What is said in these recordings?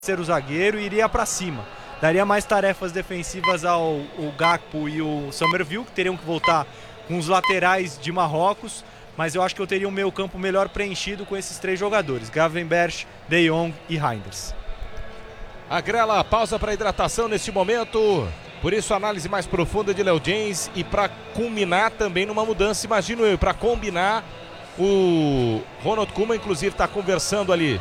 terceiro zagueiro e iria para cima. Daria mais tarefas defensivas ao Gakpo e o Summerville, que teriam que voltar com os laterais de Marrocos, mas eu acho que eu teria um meio campo melhor preenchido com esses três jogadores, Gravenberch, De Jong e Reinders. Agrela, pausa para hidratação neste momento, por isso análise mais profunda de Léo James e para culminar também numa mudança, imagino eu, para combinar, o Ronald Koeman inclusive está conversando ali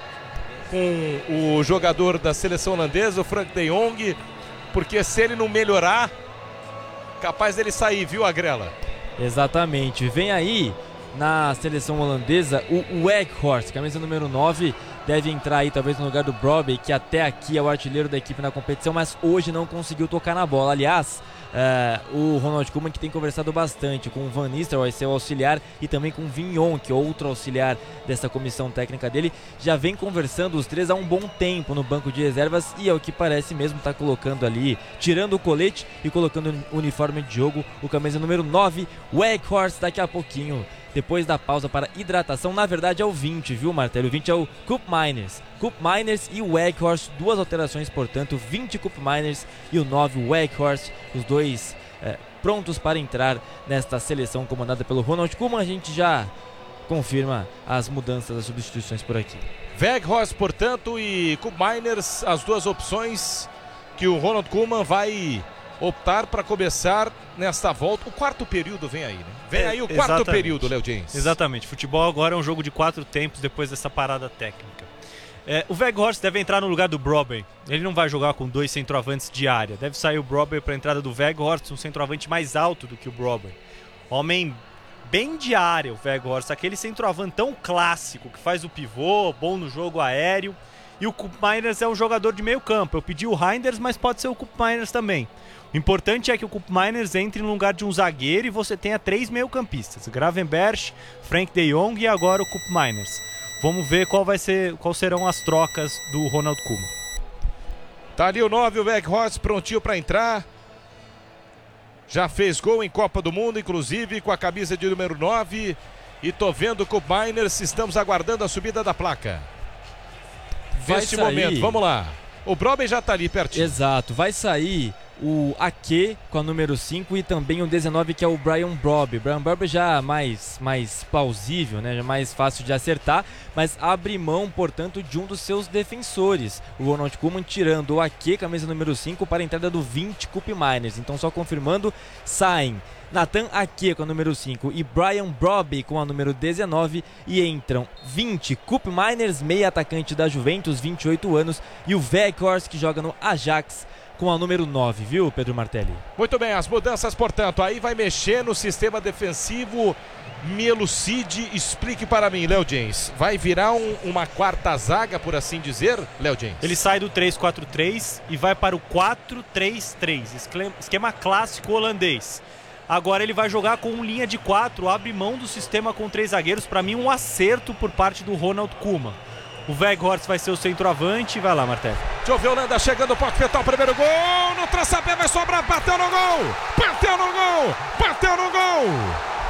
com o jogador da seleção holandesa, o Frank De Jong, porque se ele não melhorar, capaz dele sair, viu, Agrela? Exatamente, vem aí na seleção holandesa o Weghorst, camisa número 9, deve entrar aí talvez no lugar do Brobbey, que até aqui é o artilheiro da equipe na competição, mas hoje não conseguiu tocar na bola. Aliás, o Ronald Koeman, que tem conversado bastante com o Van Nistelrooy, seu auxiliar, e também com o Vignon, que é outro auxiliar dessa comissão técnica dele, já vem conversando os três há um bom tempo no banco de reservas, e é o que parece mesmo tá colocando ali, tirando o colete e colocando o uniforme de jogo, o camisa número 9, Weghorst, daqui a pouquinho, depois da pausa para hidratação. Na verdade é o 20, viu, Martelo? O 20 é o Koopmeiners. Koopmeiners e o Weghorst, duas alterações, portanto, 20 Koopmeiners e o 9 Weghorst, os dois prontos para entrar nesta seleção comandada pelo Ronald Koeman. A gente já confirma as mudanças, as substituições por aqui. Weghorst, portanto, e Koopmeiners, as duas opções que o Ronald Koeman vai optar para começar nesta volta. O quarto período vem aí, né? Vem aí o quarto período, Léo James. Exatamente. Futebol agora é um jogo de 4 tempos depois dessa parada técnica. O Weghorst deve entrar no lugar do Brobbey. Ele não vai jogar com 2 centroavantes de área. Deve sair o Brobbey para a entrada do Weghorst, um centroavante mais alto do que o Brobbey. Homem bem de área, o Weghorst. Aquele centroavantão clássico que faz o pivô, bom no jogo aéreo. E o Koopmeiners é um jogador de meio campo. Eu pedi o Reinders, mas pode ser o Koopmeiners também. O importante é que o Koopmeiners entre no lugar de um zagueiro e você tenha 3 meio-campistas: Gravenberch, Frank De Jong e agora o Koopmeiners. Vamos ver qual serão as trocas do Ronald Koeman. Tá ali o 9, o Weghorst, prontinho para entrar. Já fez gol em Copa do Mundo, inclusive com a camisa de número 9. E tô vendo o Koopmeiners, estamos aguardando a subida da placa. Neste momento, vamos lá. O Brobbey já tá ali pertinho. Exato, vai sair o Ake com a número 5 e também o 19, que é o Brian Brobbey. Brian Brobbey já mais plausível, né? Já mais fácil de acertar, mas abre mão, portanto, de um dos seus defensores. O Ronald Koeman tirando o Ake, camisa número 5, para a entrada do 20, Koopmeiners. Então, só confirmando, saem Nathan Ake com a número 5 e Brian Brobbey com a número 19, e entram 20 Koopmeiners, meia atacante da Juventus, 28 anos, e o Weghorst, que joga no Ajax, com a número 9, viu, Pedro Martelli? Muito bem, as mudanças, portanto, aí vai mexer no sistema defensivo. Me elucide, explique para mim, Léo James. Vai virar uma quarta zaga, por assim dizer, Léo James? Ele sai do 3-4-3 e vai para o 4-3-3, esquema clássico holandês. Agora ele vai jogar com linha de 4, abre mão do sistema com 3 zagueiros. Para mim, um acerto por parte do Ronald Koeman. O Weghorst vai ser o centroavante. Vai lá, Martelli. Deixa eu ver, Holanda chegando, pode fetar o primeiro gol. No traçapé vai sobrar, bateu no gol! Bateu no gol! Bateu no gol!